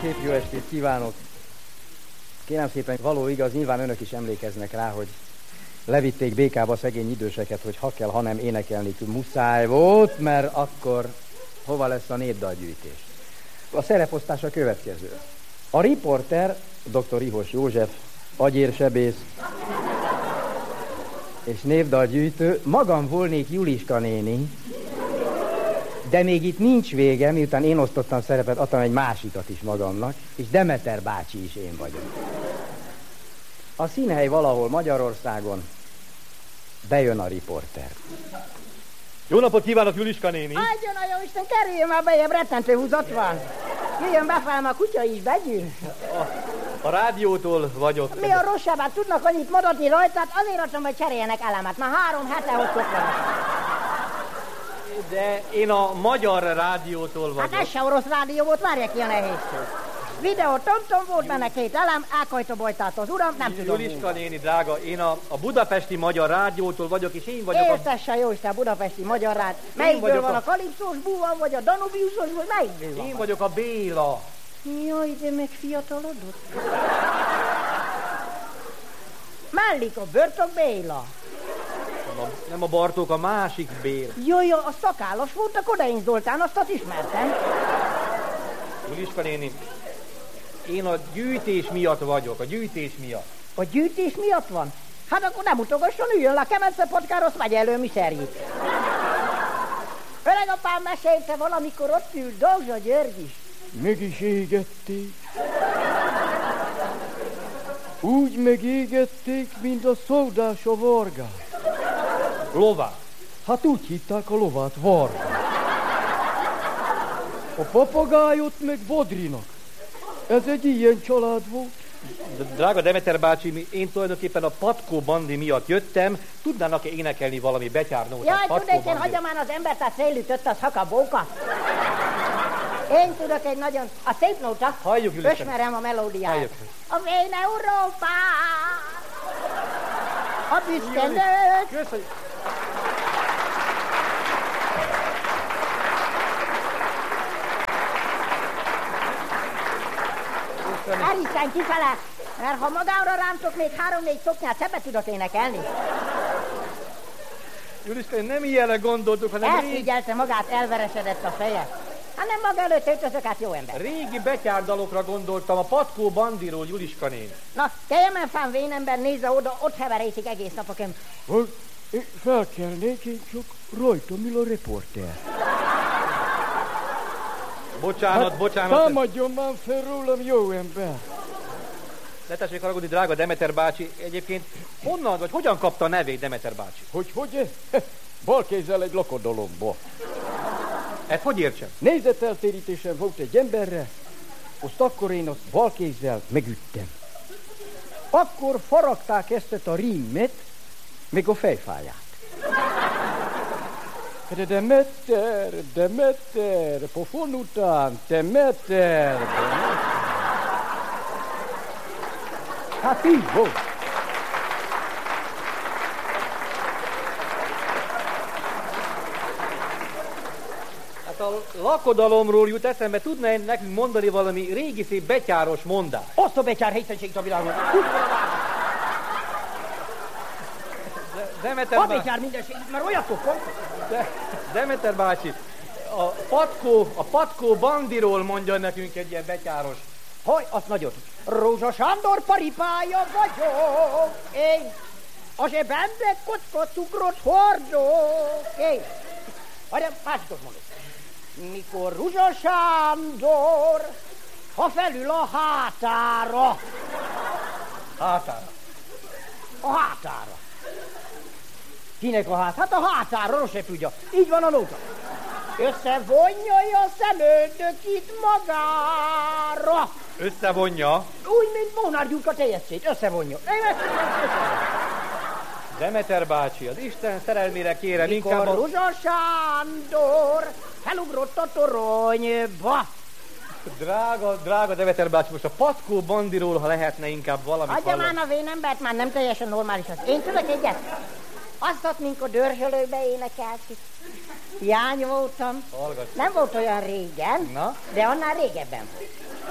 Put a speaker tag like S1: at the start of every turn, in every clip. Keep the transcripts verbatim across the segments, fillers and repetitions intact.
S1: Szép jó estét kívánok! Kérem szépen, való igaz, nyilván önök is emlékeznek rá, hogy levitték békába szegény időseket, hogy ha kell, ha nem énekelni muszáj volt, mert akkor hova lesz a népdalgyűjtés. A szereposztás a következő. A riporter, dr. Ihos József, agyérsebész és népdalgyűjtő, magam volnék Juliska néni, de még itt nincs vége, miután én osztottam szerepet, adtam egy másikat is magamnak, és Demeter bácsi is én vagyok. A színhely valahol Magyarországon, bejön a riporter.
S2: Jó napot kívánok, Juliska néni!
S3: Adjon a jó Isten, kerüljön már bejebb, rettentő húzat van. Jöjjön befelem, a kutya is begyűl.
S2: A, a rádiótól vagyok.
S3: Mi a rosszabbát tudnak annyit maradni rajtát, azért adtam, hogy cseréljenek elemet. Már három hete ott van.
S2: De én a Magyar Rádiótól vagyok.
S3: Hát ez se orosz rádió volt, várják ki a nehézség. Videó tonton volt benne két elem, elkajta bojtát az uram, nem tudom.
S2: Juliska néni, drága, én a, a Budapesti Magyar Rádiótól vagyok, és én vagyok
S3: Értesse a... jó Isten, a Budapesti Magyar Rádió. Melyikből van a, a kalipszós búvan, vagy a danubiuszos, vagy melyikből van?
S2: Én vagyok a Béla.
S3: Jaj, de meg fiatalodott. Mellik a Börtök Béla.
S2: Nem a, nem a Bartók, a másik Béla.
S3: Jaj, a szakállas volt, akkor de én Zoltán, azt ismertem.
S2: Juliska néni, én a gyűjtés miatt vagyok, a gyűjtés miatt.
S3: A gyűjtés miatt van? Hát akkor nem utogasson, üljön le a Kemence Pockára, azt vegye elő miszerjét. Öregapám mesélte, valamikor ott ült Dózsa György is.
S1: Meg is égették. Úgy megégették, mint a szódás a vargát.
S2: Lovát?
S1: Hát úgy hitták a lovát Varga. A papagájot meg Bodrinak. Ez egy ilyen család volt.
S2: Drága Demeter bácsi, én tulajdonképpen a Patkó Bandi miatt jöttem. Tudnának-e énekelni valami betyárnót?
S3: Jaj, tudnék én, hagyja már az embert, tehát szélütött az hakabóka. Én tudok egy nagyon... A szép nóta.
S2: Halljuk, Juliska.
S3: Ösmerem a melódiát.
S2: Halljuk.
S3: A vén Európá, a büszke nők.
S2: Köszönjük.
S3: Eriszen kifele, mert ha magára rántok, még három-négy szoknyát szebbet tudok énekelni.
S2: Juliska, nem ilyenre gondoltuk, hanem...
S3: Elszígyelte magát, elveresedett a feje. Hát nem maga előtt öltözök át, jó ember.
S2: Régi betyárdalokra gondoltam, a Patkó Bandiról, Juliska néni.
S3: Na, keljemen fán vén ember, nézze oda, ott heverészik egész nap a köm.
S1: Felkelnék, én csak rajtam ül a riporter.
S2: Bocsánat, hát, bocsánat.
S1: Támadjon már fel rólam, jó ember.
S2: Ne tessék haragudni, drága Demeter bácsi. Egyébként honnan, vagy hogyan kapta a nevét Demeter bácsi?
S1: Hogy, hogy? Bal kézzel egy lakodalomba.
S2: Hát hogy értsem?
S1: Nézeteltérítésen volt egy emberre, azt akkor én azt bal kézzel megüttem. Akkor faragták ezt a rímet, meg a fejfáját. De Demeter, Demeter, pofon után, Demeter. Hát így volt.
S2: Hát a lakodalomról jut eszembe, tudná nekünk mondani valami régi szép betyáros mondást?
S3: Azt a betyár helytelenséget a világon.
S2: Demeter
S3: a betyár mindenség, mert olyatok van.
S2: De, Demeter bácsi, a Patkó, a Patkó Bandiról mondja nekünk egy ilyen betyáros.
S3: Haj, azt nagyon. Rózsa Sándor paripája vagyok, én. A zsebembe kocka cukrot hordok, én. Hagyjam, másikot mondok. Mikor Rózsa Sándor, ha felül a hátára.
S2: Hátára?
S3: A hátára. Kinek a hát? Hát a hátára, rossz se tudja. Így van a nóta. Összevonja a szemöldökit magára.
S2: Összevonja?
S3: Úgy, mint Mónár Gyurka teljesztét. Összevonja.
S2: Demeter bácsi, az Isten szerelmére kérem,
S3: mikor
S2: inkább a...
S3: Rózsa Sándor felugrott a toronyba.
S2: Drága, drága Demeter bácsi, most a Patkó Bandiról, ha lehetne inkább valamit
S3: Hagyja
S2: hallani.
S3: már a vénembert, már nem teljesen normális az. Én tudok egyet. Azt, mint a dörzsölőbe énekeltük. Jány voltam.
S2: Hallgass.
S3: Nem volt olyan régen,
S2: Na?
S3: de annál régebben volt.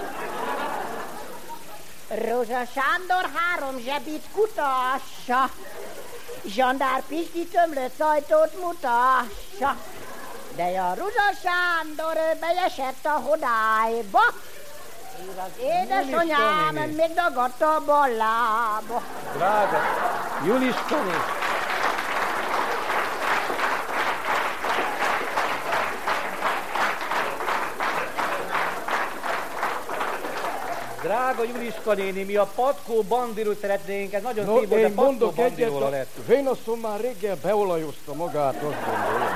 S3: Rózsa Sándor három zsebit kutassa, Zsandár Pisti tömlött ajtót mutassa, de a Rózsa Sándor beesett a hodályba, és az édesanyám még dagadta a ballába.
S2: Drága Juliska néni. Drága Juliska néni, mi a Patkó Bandiról szeretnénk, ez nagyon
S1: No,
S2: szép volt, de
S1: én
S2: Patkó
S1: mondok egyet,
S2: Bandiról
S1: a
S2: lett.
S1: vénasszony már reggel beolajozta magát, azt gondolom.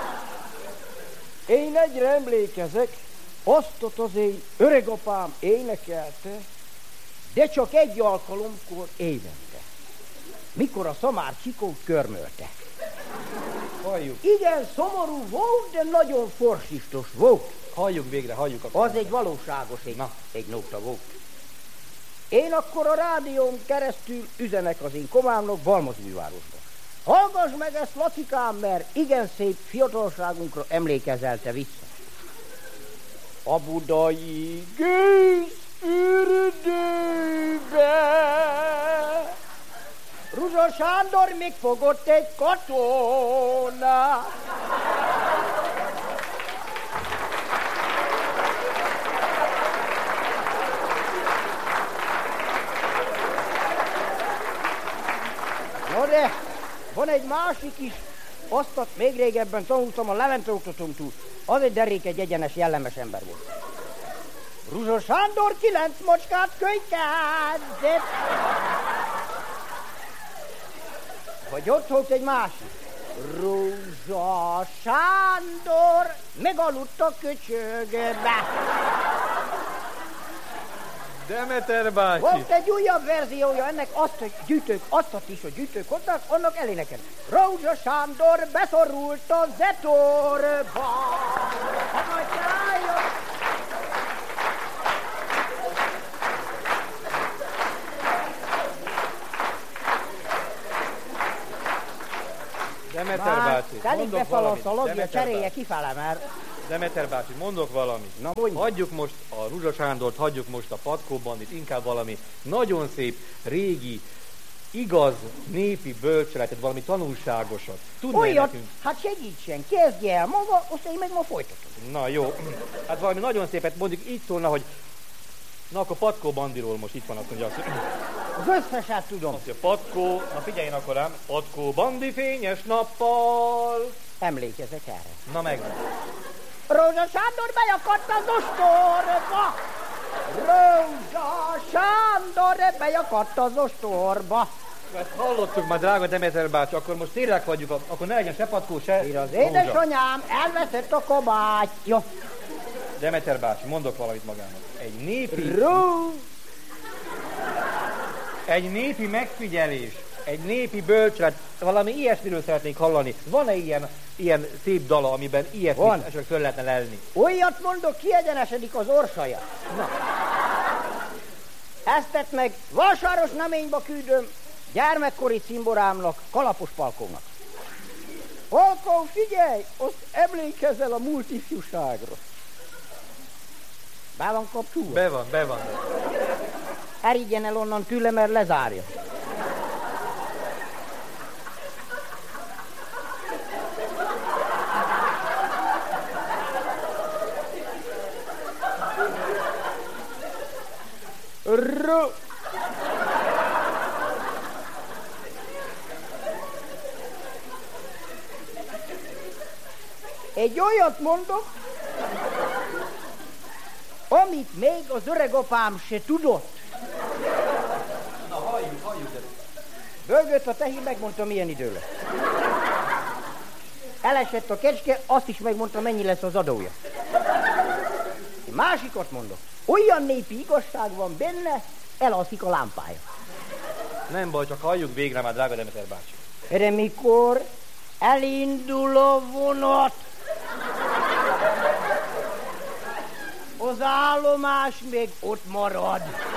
S1: Én egyre emlékezek, azt ott az én öregapám énekelte, de csak egy alkalomkor évente, mikor a szamár csikót körmölte.
S2: Halljuk,
S3: Igen, szomorú volt, de nagyon forsistos volt.
S2: halljuk végre, halljuk akkor.
S3: Az egy valóságos egy, Na. egy nóta volt. Én akkor a rádión keresztül üzenek az én komámnak Balmazújvárosba. Hallgass meg ezt, Lacikám, mert igen szép fiatalságunkra emlékezelte vissza. A budai gőzfürdőbe Rózsa Sándor még fogott egy katonát. No de, van egy másik is, azt még régebben tanultam a Levente oktatómtól. Az egy derék, egy egyenes, jellemes ember volt. Rózsa Sándor kilenc macskát kölykázott. Vagy ott volt egy másik. Rózsa Sándor megaludt a köcsögbe.
S2: Demeter bácsi.
S3: Volt egy újabb verziója ennek, azt, hogy gyűjtők, azt is, hogy gyűjtők hozták, annak eléneken. Rózsa Sándor beszorult a zetorba. Ha majd rájön.
S2: Demeter bácsi,
S3: Telik
S2: mondok
S3: befalasz
S2: valamit.
S3: a logja,
S2: Demeter
S3: cserélje
S2: bácsi.
S3: kifele, mert...
S2: Demeter bácsi, mondok valamit.
S3: Na, mondj.
S2: Hagyjuk most a Rózsa Sándort, hagyjuk most a Patkó Bandit, inkább valami nagyon szép, régi, igaz, népi bölcseletet, valami tanulságosat. Tudná
S3: Olyat,
S2: nekünk?
S3: hát segítsen, kezdje el maga, azt én meg ma folytatom.
S2: Na jó, hát valami nagyon szépet, mondjuk így szólna, hogy na akkor Patkó Bandiról most itt van, azt mondja, azt,
S3: Az összeset tudom.
S2: azt mondja, Patkó, na figyeljen akkor rám, Patkó Bandi fényes nappal.
S3: Emlékezek erre.
S2: Na meg.
S3: Rózsa Sándor bejakadt az ostorba. Rózsa Sándor bejakadt az ostorba.
S2: Mert hallottuk már, drága Demeter bácsi, akkor most tényleg hagyjuk, akkor ne legyen se Patkó, se
S3: Én az
S2: Rózsa.
S3: édesanyám elveszett a kabátja.
S2: Demeter bácsi, mondok valamit magának. Egy népi,
S3: Rózsa.
S2: egy népi megfigyelés, egy népi bölcsület, valami ilyesmiről szeretnék hallani. Van-e ilyen, ilyen szép dala, amiben ilyesmit
S3: Van.
S2: esetleg föl lehetne lelni?
S3: Olyat mondok, kiegyenesedik az orsaja. Na. Ezt tett meg Valsáros Neményba küldöm gyermekkori cimborámnak, Kalapos Palkónak. Palkó, figyelj, azt emlékezzel a múlt ifjúságra. Be van kapcsolva?
S2: Be van, be van.
S3: Erigyen el onnan tőle, mert lezárja. R- Egy olyat mondok, amit még az öregapám se tudott.
S2: Na halljuk, halljuk.
S3: Bölgött a tehén, megmondta, milyen idő lesz. Elesett a kecske, azt is megmondta, mennyi lesz az adója. Egy másikat mondok. Olyan népi igazság van benne, elalszik a lámpája.
S2: Nem baj, csak halljuk végre már, drága Demeter bácsi.
S3: De mikor elindul a vonat, az állomás még ott marad.